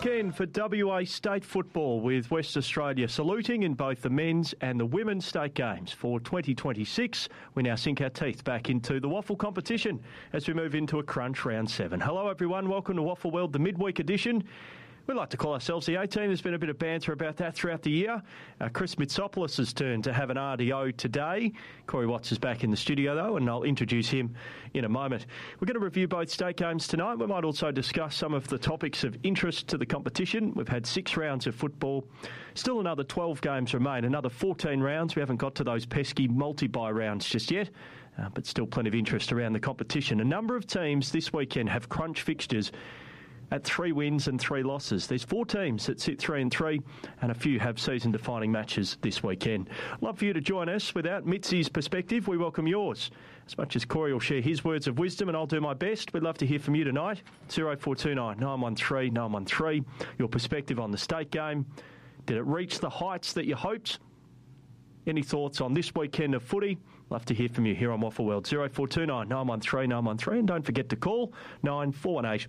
weekend for WA state football, with West Australia saluting in both the men's and the women's state games. For 2026, we now sink our teeth back into the WAFL competition as we move into a crunch round 7. Hello everyone, welcome to WAFL World, the midweek edition. We like to call ourselves the A-Team. There's been a bit of banter about that throughout the year. Chris Mitsopoulos' turn to have an RDO today. Corey Watts is back in the studio, though, and I'll introduce him in a moment. We're going to review both state games tonight. We might also discuss some of the topics of interest to the competition. We've had 6 rounds of football. Still another 12 games remain, another 14 rounds. We haven't got to those pesky multi-bye rounds just yet, but still plenty of interest around the competition. A number of teams this weekend have crunch fixtures at 3 wins and 3 losses. There's 4 teams that sit 3-3, and a few have season-defining matches this weekend. Love for you to join us. Without Mitzi's perspective, we welcome yours. As much as Corey will share his words of wisdom, and I'll do my best, we'd love to hear from you tonight. 0429 913 913. Your perspective on the state game. Did it reach the heights that you hoped? Any thoughts on this weekend of footy? Love to hear from you here on WAFL World. 0429 913 913. And don't forget to call 9418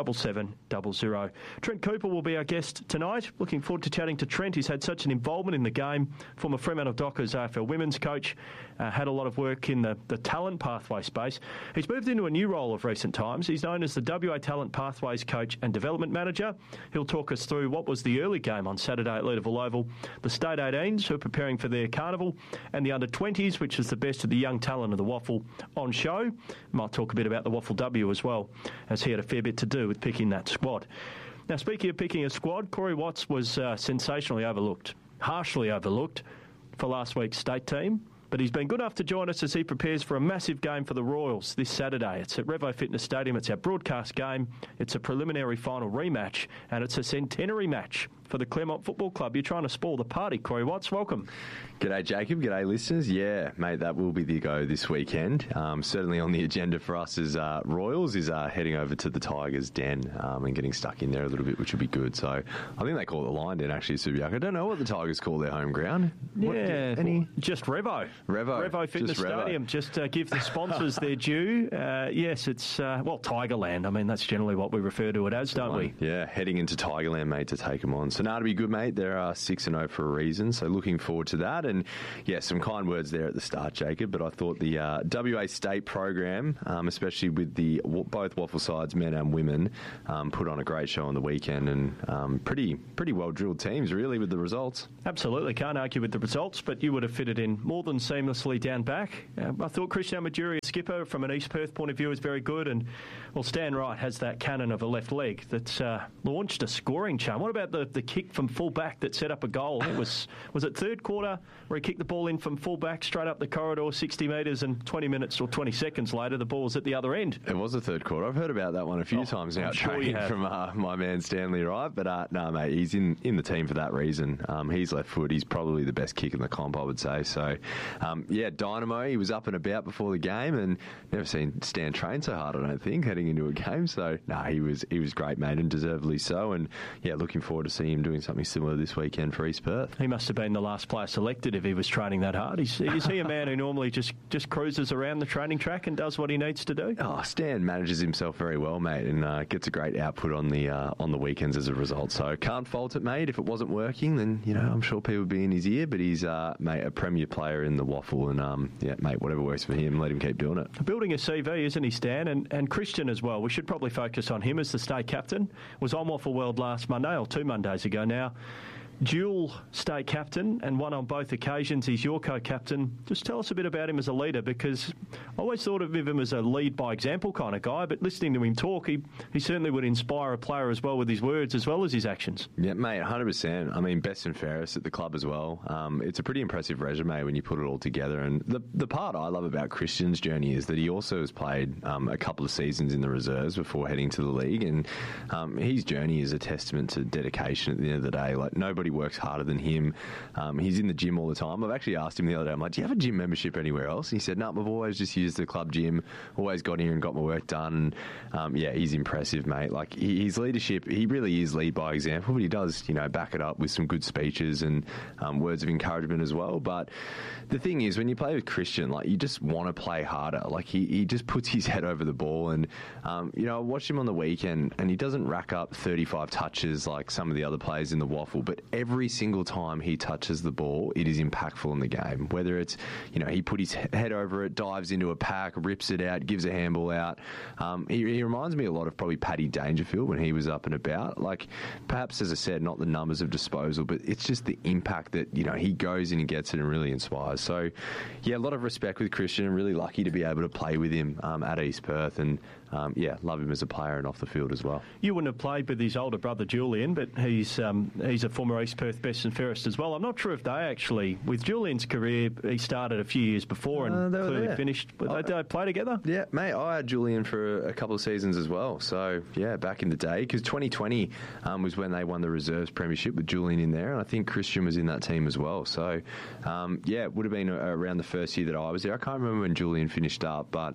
7700. Trent Cooper will be our guest tonight. Looking forward to chatting to Trent. He's had such an involvement in the game. Former Fremantle Dockers AFL women's coach. Had a lot of work in the talent pathway space. He's moved into a new role of recent times. He's known as the WA Talent Pathways Coach and Development Manager. He'll talk us through what was the early game on Saturday at Leederville Oval, the State 18s who are preparing for their carnival, and the under-20s, which is the best of the young talent of the WAFL on show. Might talk a bit about the WAFL W as well, as he had a fair bit to do with picking that squad. Now, speaking of picking a squad, Corey Watts was sensationally overlooked, harshly overlooked for last week's state team, but he's been good enough to join us as he prepares for a massive game for the Royals this Saturday. It's at Revo Fitness Stadium. It's our broadcast game. It's a preliminary final rematch, and it's a centenary match for the Claremont Football Club. You're trying to spoil the party, Corey Watts. Welcome. G'day, Jacob. G'day, listeners. Yeah, mate, that will be the go this weekend. Certainly on the agenda for us as Royals is heading over to the Tigers' den and getting stuck in there a little bit, which would be good. So I think they call it the Lion Den, actually, Subiac. I don't know what the Tigers call their home ground. Just Revo. Revo Fitness Stadium. Just give the sponsors their due. Yes, it's, Tigerland. I mean, that's generally what we refer to it as, don't we? Yeah, heading into Tigerland, mate, to take them on. So now to be good, mate. They're 6-0 for a reason. So looking forward to that. And yeah, some kind words there at the start, Jacob. But I thought the WA State program, especially with the both WAFL sides, men and women, put on a great show on the weekend, and pretty well drilled teams, really, with the results. Absolutely, can't argue with the results. But you would have fitted in more than seamlessly down back. I thought Christian Majuri, skipper from an East Perth point of view, is very good. And well, Stan Wright has that cannon of a left leg that's launched a scoring charm. What about the kick from full back that set up a goal? It was it third quarter where he kicked the ball in from full back straight up the corridor 60 metres, and 20 minutes or 20 seconds later the ball was at the other end. It was the third quarter. I've heard about that one a few times now, training from my man Stanley Wright. But no, mate, he's in the team for that reason. He's left foot. He's probably the best kick in the comp, I would say. So dynamo. He was up and about before the game, and never seen Stan train so hard, I don't think, heading into a game. So he was great, mate, and deservedly so. And yeah, looking forward to seeing him doing something similar this weekend for East Perth. He must have been the last player selected if he was training that hard. Is he a man who normally just cruises around the training track and does what he needs to do? Oh, Stan manages himself very well, mate, and gets a great output on the weekends as a result. So can't fault it, mate. If it wasn't working, then I'm sure people would be in his ear. But he's mate, a premier player in the WAFL, and mate, whatever works for him, let him keep doing it. Building a CV, isn't he, Stan? And Christian as well. We should probably focus on him as the state captain. Was on WAFL World last Monday, or 2 Mondays ago now. Dual state captain, and one on both occasions. He's your co-captain. Just tell us a bit about him as a leader, because I always thought of him as a lead by example kind of guy, but listening to him talk, he certainly would inspire a player as well with his words as well as his actions. Yeah, mate, 100%. I mean, best and fairest at the club as well. It's a pretty impressive resume when you put it all together, and the part I love about Christian's journey is that he also has played a couple of seasons in the reserves before heading to the league, and his journey is a testament to dedication at the end of the day. Like, nobody works harder than him. He's in the gym all the time. I've actually asked him the other day, I'm like, do you have a gym membership anywhere else? And he said, no, I've always just used the club gym, always got here and got my work done. Yeah, he's impressive, mate. Like, his leadership, he really is lead by example, but he does, back it up with some good speeches and words of encouragement as well. But the thing is, when you play with Christian, like, you just want to play harder. Like, he just puts his head over the ball. And, I watched him on the weekend, and he doesn't rack up 35 touches like some of the other players in the Waffle, but every single time he touches the ball, it is impactful in the game. Whether it's, he put his head over it, dives into a pack, rips it out, gives a handball out. He reminds me a lot of probably Paddy Dangerfield when he was up and about. Like, perhaps, as I said, not the numbers of disposal, but it's just the impact that, he goes in and gets it and really inspires. So, yeah, a lot of respect with Christian, and really lucky to be able to play with him at East Perth, and love him as a player and off the field as well. You wouldn't have played with his older brother Julian, but he's a former East Perth best and fairest as well. I'm not sure if they actually, with Julian's career, he started a few years before and clearly finished. But they play together? Yeah, mate, I had Julian for a couple of seasons as well. So, yeah, back in the day, because 2020 was when they won the Reserves Premiership with Julian in there, and I think Christian was in that team as well. So, it would have been around the first year that I was there. I can't remember when Julian finished up, but,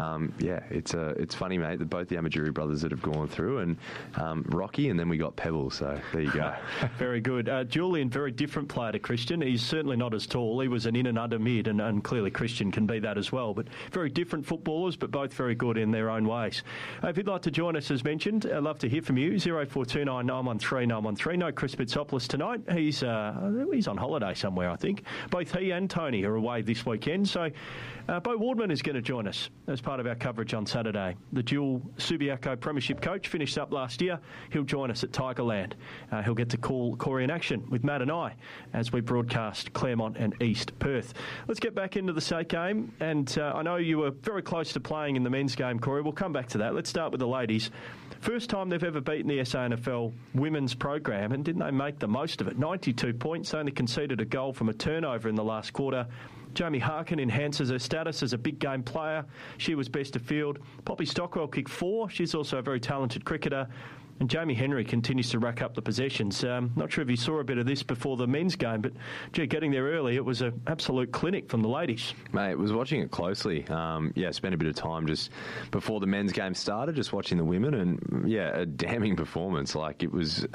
it's funny, mate, that both the Amajuri brothers that have gone through, and Rocky, and then we got Pebble, so there you go. Very good. Julian, very different player to Christian. He's certainly not as tall. He was an in and under mid, and clearly Christian can be that as well. But very different footballers, but both very good in their own ways. If you'd like to join us, as mentioned, I'd love to hear from you. 0429 913 913. No Chris Bitsopoulos tonight. He's on holiday somewhere, I think. Both he and Tony are away this weekend, so Beau Wardman is going to join us as part of our coverage on Saturday. The dual Subiaco Premiership coach finished up last year. He'll join us at Tigerland. He'll get to call Corey in action with Matt and I as we broadcast Claremont and East Perth. Let's get back into the state game. And I know you were very close to playing in the men's game, Corey. We'll come back to that. Let's start with the ladies. First time they've ever beaten the SANFL women's program, and didn't they make the most of it? 92 points, they only conceded a goal from a turnover in the last quarter. Jamie Harkin enhances her status as a big game player. She was best of field. Poppy Stockwell kicked 4. She's also a very talented cricketer. And Jamie Henry continues to rack up the possessions. Not sure if you saw a bit of this before the men's game, but getting there early, it was an absolute clinic from the ladies. Mate, was watching it closely. Spent a bit of time just before the men's game started, just watching the women, and a damning performance. Like, it was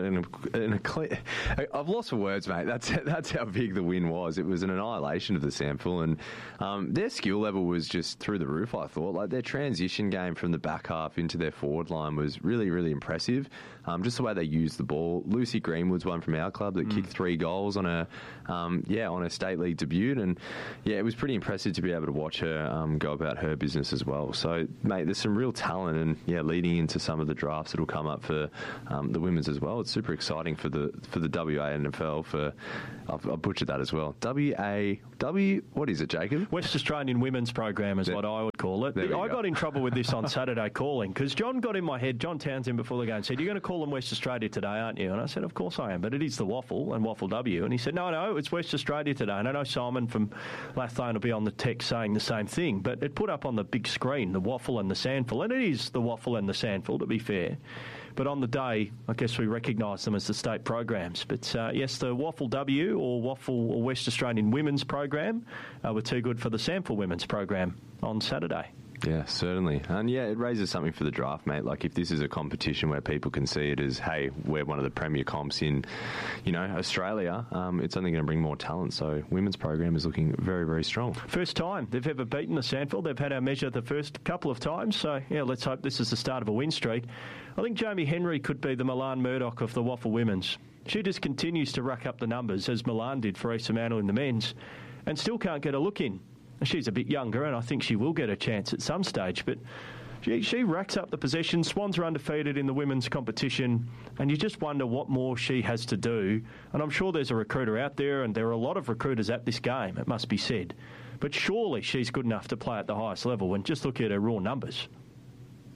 I've lost for words, mate. That's how big the win was. It was an annihilation of the SANFL, and their skill level was just through the roof, I thought. Like, their transition game from the back half into their forward line was really, really impressive. Just the way they used the ball. Lucy Greenwood's one from our club that kicked 3 goals on a state league debut, and it was pretty impressive to be able to watch her go about her business as well. So, mate, there's some real talent, and leading into some of the drafts that'll come up for the women's as well. It's super exciting for the WANFL. I've butchered that as well. What is it, Jacob? West Australian Women's Program is what I would call it. I got in trouble with this on Saturday calling, because John got in my head, John Townsend, before the game said, "You're going to call them West Australia today, aren't you?" And I said, "Of course I am, but it is the Waffle and Waffle W." And he said, No, it's West Australia today. And I know Simon from Lathlane will be on the text saying the same thing, but it put up on the big screen the Waffle and the SANFL, and it is the Waffle and the SANFL, to be fair. But on the day, I guess we recognise them as the state programs. But yes, the Waffle W or Waffle or West Australian Women's Program were too good for the SANFL Women's Program on Saturday. Yeah, certainly. And it raises something for the draft, mate. Like, if this is a competition where people can see it as, hey, we're one of the premier comps in, Australia, it's only going to bring more talent. So women's program is looking very, very strong. First time they've ever beaten the SANFL. They've had our measure the first couple of times. So, let's hope this is the start of a win streak. I think Jamie Henry could be the Milan Murdoch of the Waffle Women's. She just continues to rack up the numbers, as Milan did for East Fremantle in the men's, and still can't get a look in. She's a bit younger, and I think she will get a chance at some stage, but she racks up the possession. Swans are undefeated in the women's competition, and you just wonder what more she has to do. And I'm sure there's a recruiter out there, and there are a lot of recruiters at this game, it must be said. But surely she's good enough to play at the highest level, and just look at her raw numbers.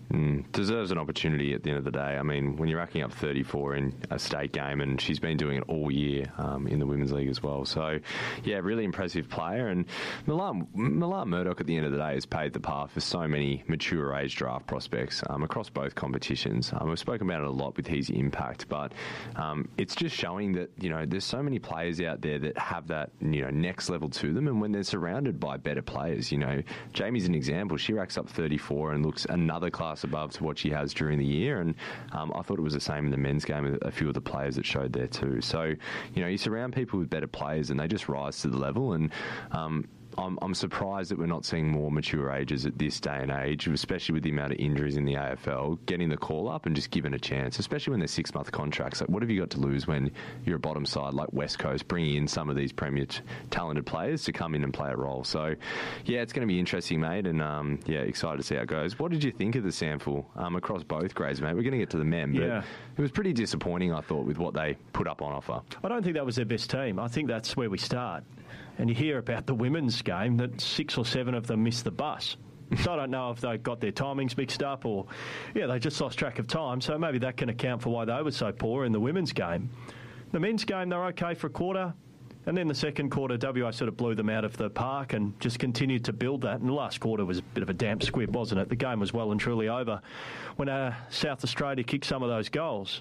Deserves an opportunity at the end of the day. I mean, when you're racking up 34 in a state game, and she's been doing it all year in the Women's League as well. So, yeah, really impressive player. And Milan Murdoch at the end of the day has paid the path for so many mature age draft prospects across both competitions. We've spoken about it a lot with his impact, but it's just showing that, there's so many players out there that have that, next level to them. And when they're surrounded by better players, Jamie's an example. She racks up 34 and looks another class above to what she has during the year. And I thought it was the same in the men's game, a few of the players that showed there too. So, you surround people with better players and they just rise to the level. And I'm surprised that we're not seeing more mature ages at this day and age, especially with the amount of injuries in the AFL, getting the call up and just given a chance, especially when they're 6-month contracts. Like, what have you got to lose when you're a bottom side like West Coast, bringing in some of these premier talented players to come in and play a role? So, yeah, it's going to be interesting, mate, and, excited to see how it goes. What did you think of the sample across both grades, mate? We're going to get to the men, but it was pretty disappointing, I thought, with what they put up on offer. I don't think that was their best team. I think that's where we start. And you hear about the women's game that 6 or 7 of them missed the bus. So I don't know if they got their timings mixed up or, they just lost track of time. So maybe that can account for why they were so poor in the women's game. The men's game, they're okay for a quarter. And then the second quarter, WA sort of blew them out of the park and just continued to build that. And the last quarter was a bit of a damp squib, wasn't it? The game was well and truly over when South Australia kicked some of those goals.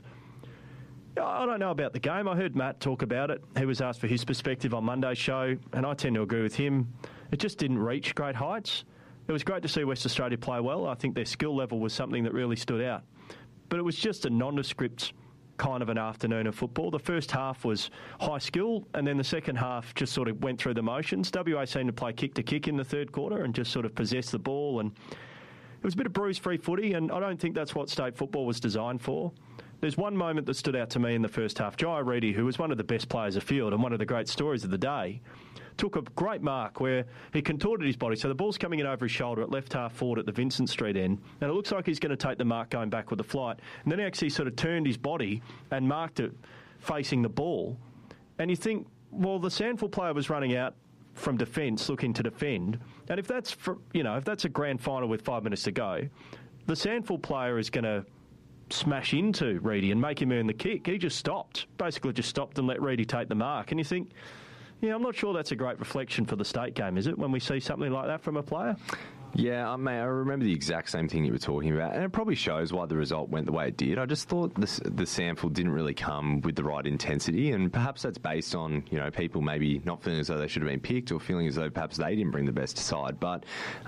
I don't know about the game. I heard Matt talk about it. He was asked for his perspective on Monday's show, and I tend to agree with him. It just didn't reach great heights. It was great to see West Australia play well. I think their skill level was something that really stood out. But it was just a nondescript kind of an afternoon of football. The first half was high skill, and then the second half just sort of went through the motions. WA seemed to play kick to kick in the third quarter and just sort of possess the ball. And it was a bit of bruise-free footy, and I don't think that's what state football was designed for. There's one moment that stood out to me in the first half. Jai Reedy, who was one of the best players afield and one of the great stories of the day, took a great mark where he contorted his body. So the ball's coming in over his shoulder at left half forward at the Vincent Street end. And it looks like he's going to take the mark going back with the flight. And then he actually sort of turned his body and marked it facing the ball. And you think, well, the Sandford player was running out from defence, looking to defend. And if that's if that's a grand final with 5 minutes to go, the Sandford player is going to smash into Reedy and make him earn the kick. He just stopped, basically just stopped and let Reedy take the mark. And you think, I'm not sure that's a great reflection for the state game, is it, when we see something like that from a player? Yeah, mate, I remember the exact same thing you were talking about, and it probably shows why the result went the way it did. I just thought the sample didn't really come with the right intensity, and perhaps that's based on, people maybe not feeling as though they should have been picked or feeling as though perhaps they didn't bring the best side. But,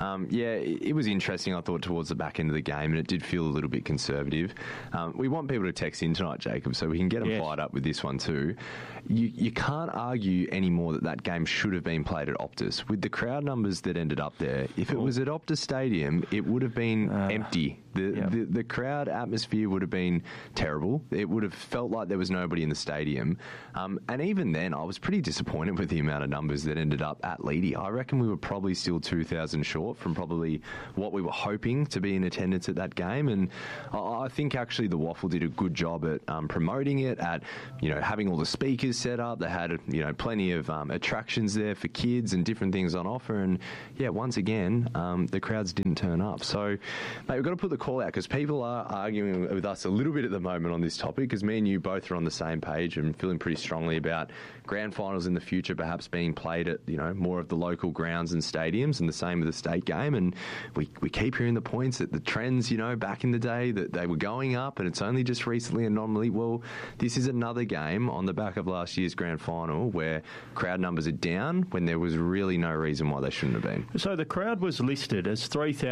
it was interesting, I thought, towards the back end of the game, and it did feel a little bit conservative. We want people to text in tonight, Jacob, so we can get them fired up with this one too. You can't argue anymore that game should have been played at Optus. With the crowd numbers that ended up there, if it was at Optus Stadium, it would have been empty. The crowd atmosphere would have been terrible. It would have felt like there was nobody in the stadium. And even then, I was pretty disappointed with the amount of numbers that ended up at Leedy. I reckon we were probably still 2,000 short from probably what we were hoping to be in attendance at that game. And I think actually the Waffle did a good job at promoting it, at having all the speakers set up. They had plenty of attractions there for kids and different things on offer. And once again, the crowds didn't turn up. So, mate, we've got to put the call out because people are arguing with us a little bit at the moment on this topic, because me and you both are on the same page and feeling pretty strongly about grand finals in the future perhaps being played at more of the local grounds and stadiums, and the same with the state game. And we keep hearing the points that the trends back in the day that they were going up, and it's only just recently an anomaly. Well, this is another game on the back of last year's grand final where crowd numbers are down when there was really no reason why they shouldn't have been. So the crowd was listed as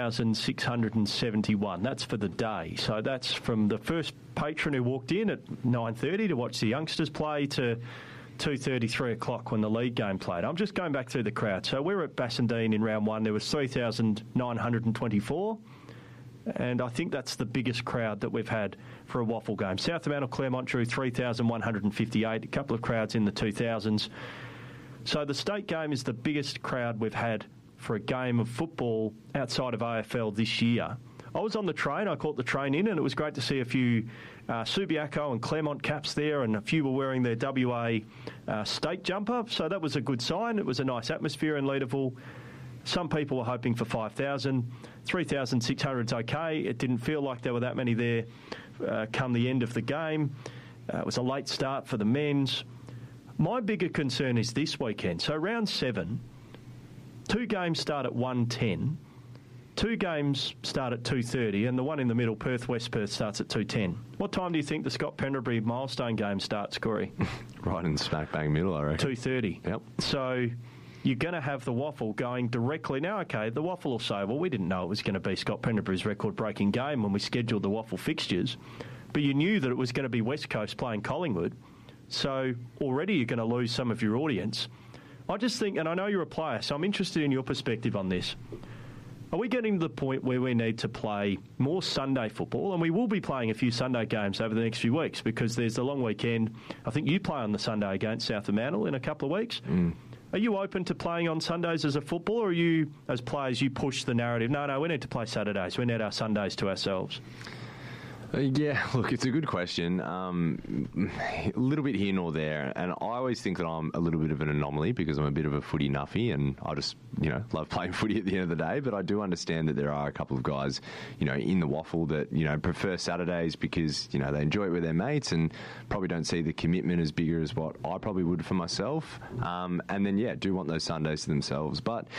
3,671. That's for the day. So that's from the first patron who walked in at 9:30 to watch the youngsters play to 2:30, 3 o'clock when the league game played. I'm just going back through the crowd. So we were at Bassendean in round one. There was 3,924. And I think that's the biggest crowd that we've had for a Waffle game. South Fremantle Claremont drew 3,158, a couple of crowds in the 2,000s. So the state game is the biggest crowd we've had for a game of football outside of AFL this year. I was on the train. I caught the train in, and it was great to see a few Subiaco and Claremont caps there, and a few were wearing their WA state jumper. So that was a good sign. It was a nice atmosphere in Leederville. Some people were hoping for 5,000. 3,600 is okay. It didn't feel like there were that many there come the end of the game. It was a late start for the men's. My bigger concern is this weekend. So round 7, 2 games start at 1:10. 2 games start at 2:30, and the one in the middle, Perth-West Perth, starts at 2:10. What time do you think the Scott Pendlebury milestone game starts, Corey? Right in the smack bang middle, I reckon. 2:30. Yep. So you're going to have the Waffle going directly. Now, okay, the Waffle will say, well, we didn't know it was going to be Scott Pendlebury's record-breaking game when we scheduled the Waffle fixtures, but you knew that it was going to be West Coast playing Collingwood, so already you're going to lose some of your audience. I just think, and I know you're a player, so I'm interested in your perspective on this. Are we getting to the point where we need to play more Sunday football? And we will be playing a few Sunday games over the next few weeks because there's the long weekend. I think you play on the Sunday against South Fremantle in a couple of weeks. Are you open to playing on Sundays as a footballer, or are you, as players, you push the narrative, no, we need to play Saturdays. We need our Sundays to ourselves? Yeah, look, it's a good question. A little bit here nor there, and I always think that I'm a little bit of an anomaly because I'm a bit of a footy nuffy, and I just, love playing footy at the end of the day. But I do understand that there are a couple of guys, in the Waffle that, prefer Saturdays because, they enjoy it with their mates and probably don't see the commitment as bigger as what I probably would for myself. And then, do want those Sundays to themselves. But,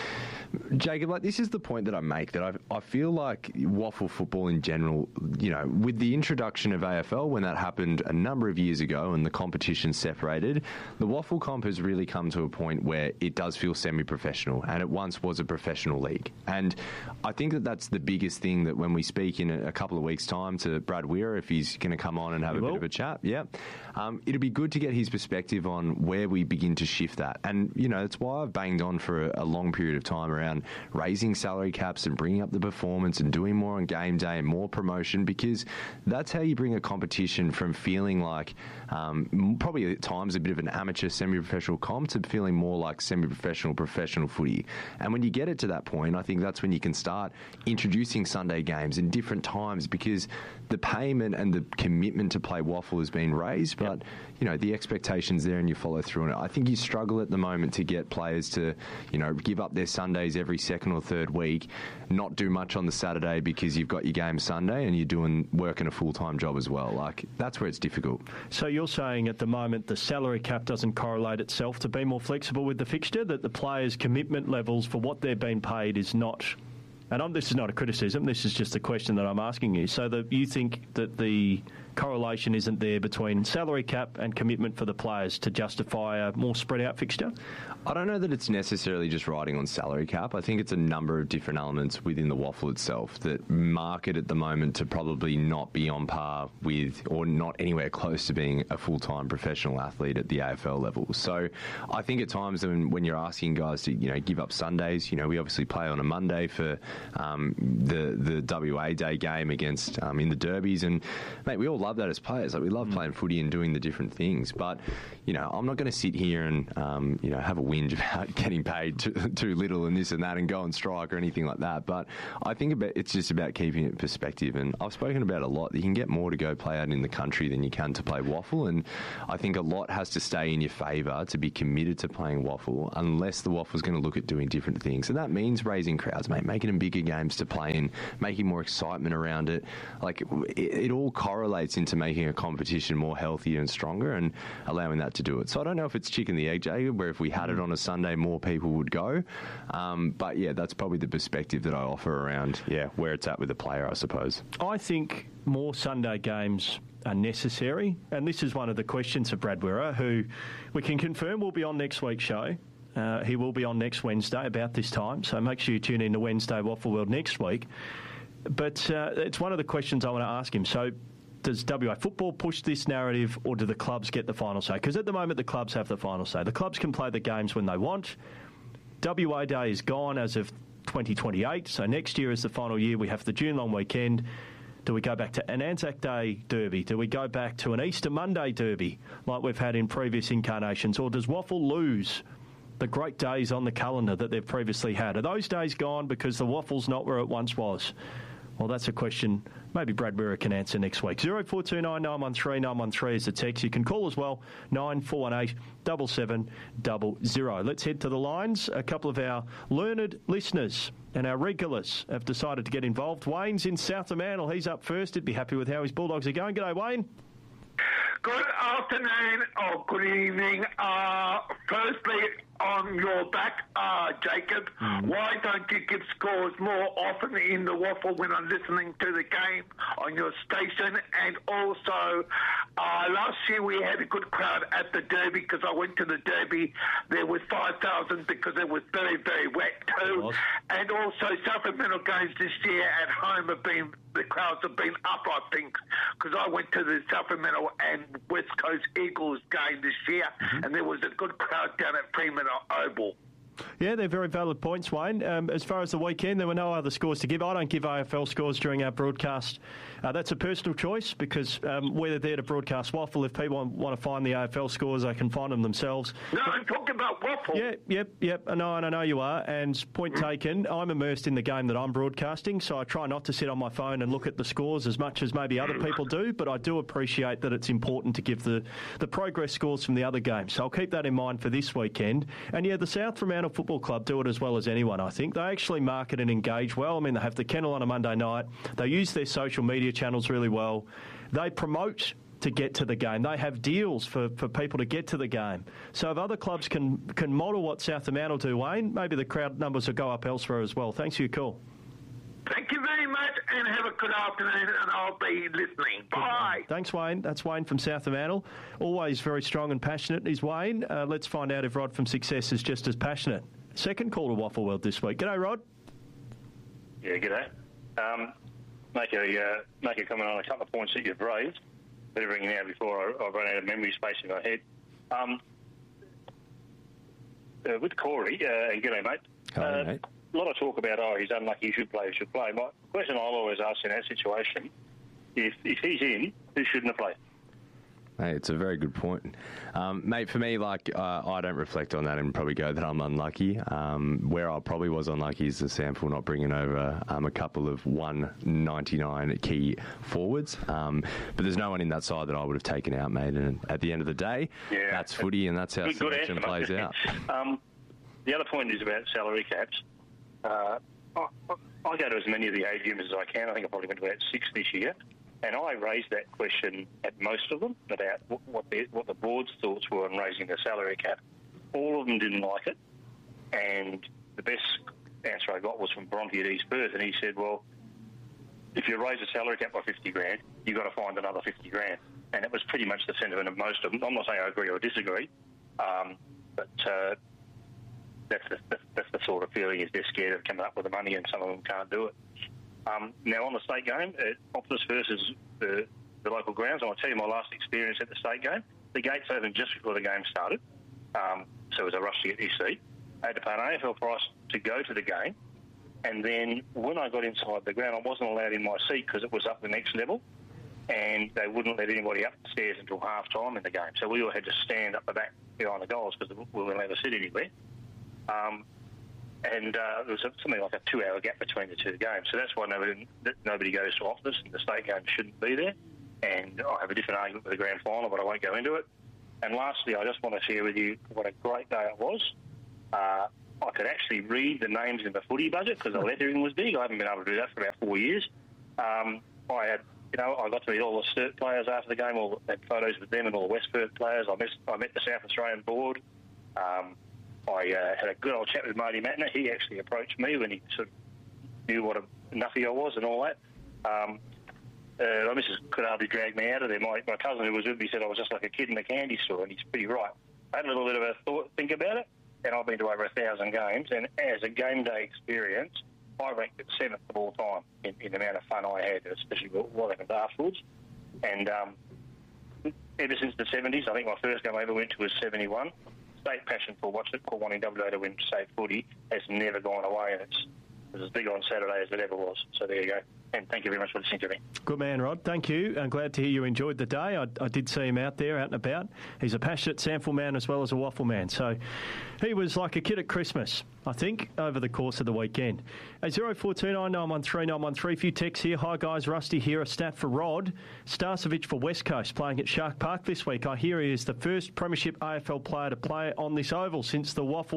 Jacob, this is the point that I make, that I feel like Waffle football in general, with the introduction of AFL, when that happened a number of years ago and the competition separated, the Waffle comp has really come to a point where it does feel semi-professional, and it once was a professional league. And I think that that's the biggest thing, that when we speak in a couple of weeks' time to Brad Weir, if he's going to come on and have a bit of a chat, it'll be good to get his perspective on where we begin to shift that. And, that's why I've banged on for a long period of time around raising salary caps and bringing up the performance and doing more on game day and more promotion, because that's how you bring a competition from feeling like probably at times a bit of an amateur semi-professional comp to feeling more like semi-professional professional footy. And when you get it to that point, I think that's when you can start introducing Sunday games in different times, because the payment and the commitment to play Waffle has been raised, but the expectation's there and you follow through on it. I think you struggle at the moment to get players to give up their Sundays every second or third week, not do much on the Saturday because you've got your game Sunday and you're working a full-time job as well. That's where it's difficult. So you're saying at the moment the salary cap doesn't correlate itself to be more flexible with the fixture, that the players' commitment levels for what they're being paid is not... And this is not a criticism, this is just a question that I'm asking you. So that you think that the correlation isn't there between salary cap and commitment for the players to justify a more spread out fixture? I don't know that it's necessarily just riding on salary cap. I think it's a number of different elements within the Waffle itself that mark it at the moment to probably not be on par with, or not anywhere close to being, a full-time professional athlete at the AFL level. So I think at times when you're asking guys to give up Sundays, we obviously play on a Monday for the WA Day game against in the derbies, and mate, we all love that as players. We love playing footy and doing the different things, but I'm not going to sit here and have a whinge about getting paid too little and this and that and go on strike or anything like that. But I think it's just about keeping it in perspective, and I've spoken about it a lot. You can get more to go play out in the country than you can to play Waffle, and I think a lot has to stay in your favour to be committed to playing Waffle, unless the Waffle's going to look at doing different things. And that means raising crowds, mate, making them bigger games to play in, making more excitement around it. It all correlates into making a competition more healthier and stronger and allowing that to do it. So I don't know if it's chicken the egg, Jacob, where if we had it on a Sunday, more people would go. But that's probably the perspective that I offer around, where it's at with the player, I suppose. I think more Sunday games are necessary, and this is one of the questions of Brad Weir, who we can confirm will be on next week's show. He will be on next Wednesday about this time, so make sure you tune in to Wednesday Waffle World next week. But it's one of the questions I want to ask him. So does WA Football push this narrative, or do the clubs get the final say? Because at the moment the clubs have the final say. The clubs can play the games when they want. WA Day is gone as of 2028, so next year is the final year. We have the June long weekend. Do we go back to an Anzac Day derby? Do we go back to an Easter Monday derby like we've had in previous incarnations? Or does Waffle lose the great days on the calendar that they've previously had? Are those days gone because the Waffle's not where it once was? Well, that's a question maybe Brad Wera can answer next week. 0429 913 913 is the text. You can call as well, 9418 7700. Let's head to the lines. A couple of our learned listeners and our regulars have decided to get involved. Wayne's in South Fremantle. He's up first. He'd be happy with how his Bulldogs are going. G'day, Wayne. Good afternoon or good evening. Firstly, on your back, Jacob, why don't you give scores more often in the waffle when I'm listening to the game on your station? And also, last year we had a good crowd at the Derby because I went to the Derby. There was 5,000 because it was very, very wet too. And also, South Fremantle games this year at home the crowds have been up, I think, because I went to the South Fremantle and West Coast Eagles game this year, and there was a good crowd down at Fremantle Oval. Yeah, they're very valid points, Wayne. As far as the weekend, there were no other scores to give. I don't give AFL scores during our broadcast. That's a personal choice because we're there to broadcast waffle. If people want to find the AFL scores, they can find them themselves. No, I'm talking about waffle. Yep. I know you are. And point taken, I'm immersed in the game that I'm broadcasting, so I try not to sit on my phone and look at the scores as much as maybe other people do, but I do appreciate that it's important to give the progress scores from the other games. So I'll keep that in mind for this weekend. And yeah, the South Fremantle Football Club do it as well as anyone, I think. They actually market and engage well. I mean, they have the kennel on a Monday night. They use their social media channels really well. They promote to get to the game. They have deals for people to get to the game. So if other clubs can model what South Fremantle do, Wayne, maybe the crowd numbers will go up elsewhere as well. Thanks for your call. Thank you very much and have a good afternoon, and I'll be listening. Bye. Thanks, Wayne. That's Wayne from South Fremantle. Always very strong and passionate is Wayne. Let's find out if Rod from Success is just as passionate. Second call to Waffle World this week. G'day, Rod. Yeah, g'day. Make a comment on a couple of points that you've raised. Better bring it out before I run out of memory space in my head. With Corey, and g'day, mate. Hi, mate. A lot of talk about, he's unlucky, he should play. My question I'll always ask in that situation, if he's in, who shouldn't have played? Hey, it's a very good point. Mate, for me, I don't reflect on that and probably go that I'm unlucky. Where I probably was unlucky is the sample not bringing over a couple of 199 key forwards. But there's no one in that side that I would have taken out, mate. And at the end of the day, that's footy and that's how selection plays out. The other point is about salary caps. I go to as many of the AGMs as I can. I think I probably went to about 6 this year. And I raised that question at most of them about what the board's thoughts were on raising the salary cap. All of them didn't like it. And the best answer I got was from Bronte at East Perth. And he said, well, if you raise the salary cap by 50 grand, you've got to find another 50 grand. And it was pretty much the sentiment of most of them. I'm not saying I agree or disagree, but that's the sort of feeling is they're scared of coming up with the money and some of them can't do it. Now, on the state game, Optus versus the local grounds, I'll tell you my last experience at the state game. The gates opened just before the game started, so it was a rush to get your seat. I had to pay an AFL price to go to the game, and then when I got inside the ground, I wasn't allowed in my seat because it was up the next level, and they wouldn't let anybody up the stairs until half-time in the game. So we all had to stand up the back behind the goals because we weren't allowed to sit anywhere. And there was something like a 2-hour gap between the two games. So that's why nobody goes to Optus and the state game shouldn't be there. And I have a different argument with the grand final, but I won't go into it. And lastly, I just want to share with you what a great day it was. I could actually read the names in the footy budget because the lettering was big. I haven't been able to do that for about 4 years. I got to meet all the Sturt players after the game, all had photos with them and all the West Perth players. I met the South Australian board. I had a good old chat with Marty Matner. He actually approached me when he sort of knew what a nuffy I was and all that. My missus could hardly drag me out of there. My cousin who was with me said I was just like a kid in a candy store, and he's pretty right. I had a little bit of a think about it, and I've been to over 1,000 games, and as a game day experience, I ranked it 7th of all time in the amount of fun I had, especially what happened afterwards. And ever since the 70s, I think my first game I ever went to was 71. State passion for wanting WA to win state footy has never gone away, and was as big on Saturday as it ever was. So there you go. And thank you very much for listening to me. Good man, Rod. Thank you. I'm glad to hear you enjoyed the day. I did see him out there, out and about. He's a passionate SANFL man as well as a waffle man. So he was like a kid at Christmas, I think, over the course of the weekend. 0429 913 913. A few texts here. Hi, guys. Rusty here. A stat for Rod. Starcevic for West Coast playing at Shark Park this week. I hear he is the first Premiership AFL player to play on this oval since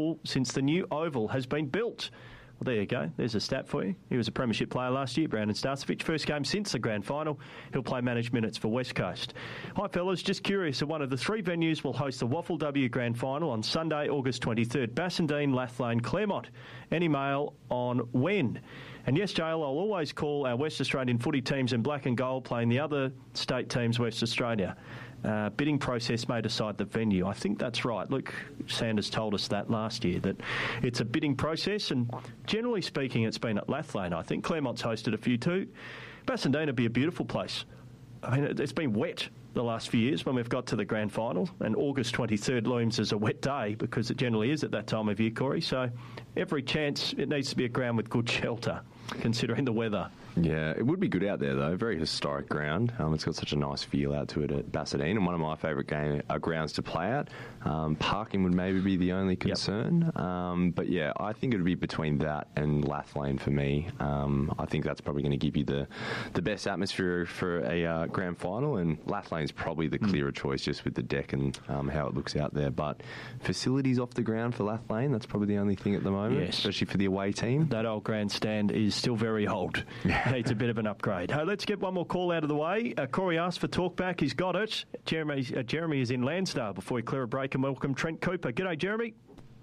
the new oval has been built. Well, there you go. There's a stat for you. He was a Premiership player last year, Brandon Starcevic. First game since the grand final. He'll play managed minutes for West Coast. Hi, fellas. Just curious if one of the three venues will host the Waffle W Grand Final on Sunday, August 23rd. Bassendean, Lathlane, Claremont. Any mail on when? And yes, Jael, I'll always call our West Australian footy teams in black and gold playing the other state teams, West Australia. Bidding process may decide the venue. I think that's right. Luke Sanders told us that last year, that it's a bidding process, and generally speaking, it's been at Lathlane. I think Claremont's hosted a few too. Bassendean would be a beautiful place. I mean, it's been wet the last few years when we've got to the grand final, and August 23rd looms as a wet day because it generally is at that time of year, Corey. So every chance it needs to be a ground with good shelter, considering the weather. Yeah, it would be good out there, though. Very historic ground. It's got such a nice feel out to it at Bassendean, and one of my favourite grounds to play at. Parking would maybe be the only concern. Yep. But, yeah, I think it would be between that and Lathlane for me. I think that's probably going to give you the best atmosphere for a grand final, and Lathlane's probably the clearer choice just with the deck and how it looks out there. But facilities off the ground for Lathlane, that's probably the only thing at the moment, especially for the away team. That old grandstand is still very old. Needs a bit of an upgrade. Hey, let's get one more call out of the way. Corey asked for talkback. He's got it. Jeremy is in Lansdale before we clear a break and welcome Trent Cooper. G'day, Jeremy.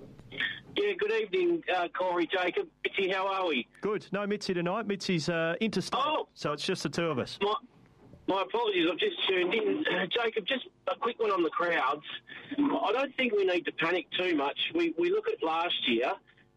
Yeah, good evening, Corey, Jacob. Mitzi, how are we? Good. No Mitzi tonight. Mitzi's interstate, so it's just the two of us. My apologies, I've just tuned in. Jacob, just a quick one on the crowds. I don't think we need to panic too much. We look at last year.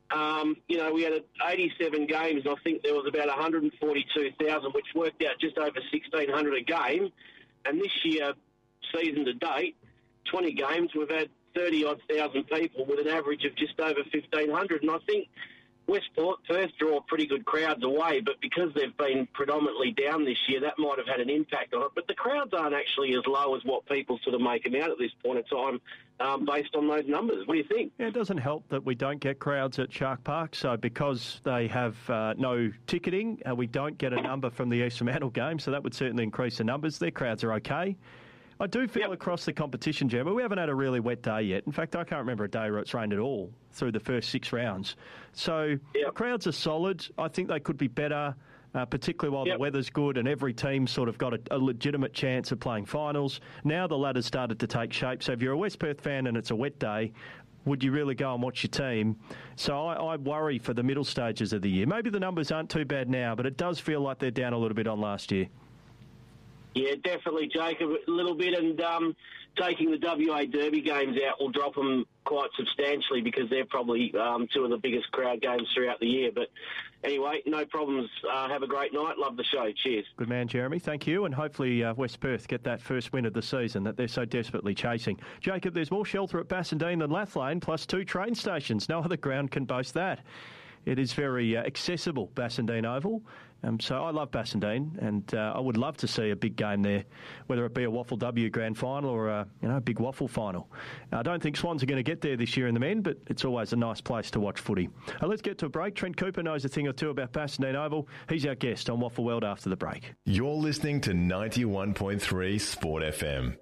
We had 87 games, and I think there was about 142,000, which worked out just over 1,600 a game. And this year, season to date, 20 games, we've had 30-odd thousand people with an average of just over 1,500. And I think Westport, Perth draw pretty good crowds away, but because they've been predominantly down this year, that might have had an impact on it. But the crowds aren't actually as low as what people sort of make them out at this point in time, based on those numbers. What do you think? Yeah, it doesn't help that we don't get crowds at Shark Park. So because they have no ticketing, we don't get a number from the East Fremantle game, so that would certainly increase the numbers. Their crowds are okay. I do feel across the competition, Gemma, we haven't had a really wet day yet. In fact, I can't remember a day where it's rained at all through the first 6 rounds. So the crowds are solid. I think they could be better, particularly while the weather's good and every team's sort of got a legitimate chance of playing finals. Now the ladder's started to take shape. So if you're a West Perth fan and it's a wet day, would you really go and watch your team? So I worry for the middle stages of the year. Maybe the numbers aren't too bad now, but it does feel like they're down a little bit on last year. Yeah, definitely, Jacob, a little bit. And taking the WA Derby games out will drop them quite substantially because they're probably two of the biggest crowd games throughout the year. But anyway, no problems. Have a great night. Love the show. Cheers. Good man, Jeremy. Thank you. And hopefully West Perth get that first win of the season that they're so desperately chasing. Jacob, there's more shelter at Bassendean than Lathlane, plus 2 train stations. No other ground can boast that. It is very accessible, Bassendean Oval. So I love Bassendean, and I would love to see a big game there, whether it be a Waffle W Grand Final or a big Waffle Final. I don't think Swans are going to get there this year in the men, but it's always a nice place to watch footy. Let's get to a break. Trent Cooper knows a thing or two about Bassendean Oval. He's our guest on Waffle World after the break. You're listening to 91.3 Sport FM.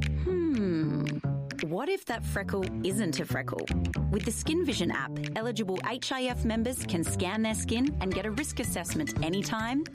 What if that freckle isn't a freckle? With the Skin Vision app, eligible HIF members can scan their skin and get a risk assessment anytime,